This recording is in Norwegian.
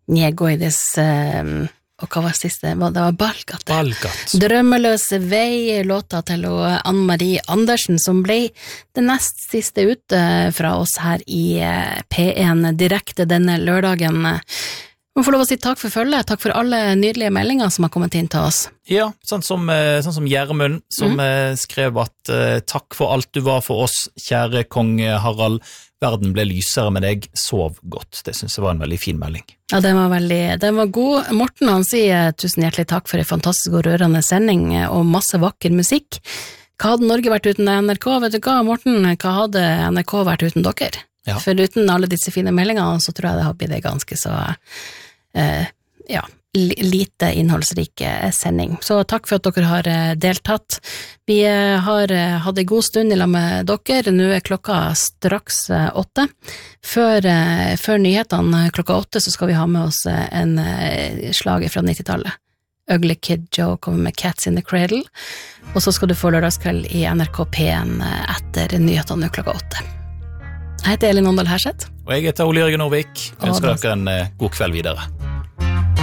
Niegoides, og hva var siste? Det var Balgat. Drømmeløse vei, låta til Anne-Marie Andersen, som ble det nest siste ute fra oss her i P1 direkte denne lørdagen. Må få lov å si takk for følget, takk for alle nydelige meldinger som har kommet inn til oss. Ja, sånn som Gjermund, som skrev at takk for alt du var for oss, kjære kong Harald, verden ble lysere med deg, sov godt. Det synes jeg var en veldig fin melding. Ja, den var god. Morten, han sier tusen hjertelig takk for en fantastisk og rørende sending og masse vakker musikk. Hva hadde Norge vært uten NRK? Vet du hva, Morten, hva hadde NRK vært uten dere? Ja. For uten alle disse fine meldingene, så tror jeg det har blitt det ganske så lite innholdsrik sending. Så takk for at dere har deltatt. Vi har hatt en god stund i lag med dere. Nå klokka straks 8. Før nyhetene klokka 8 så skal vi ha med oss en slager fra 90-tallet. Ugly Kid Joe kommer med Cats in the Cradle, og så skal du få lørdagskveld i NRK P1 etter nyhetene klokka 8. Jeg heter Elin Åndal Herseth. Og jeg heter Ole Jørgen Norvik. Jeg ønsker dere en god kveld videre.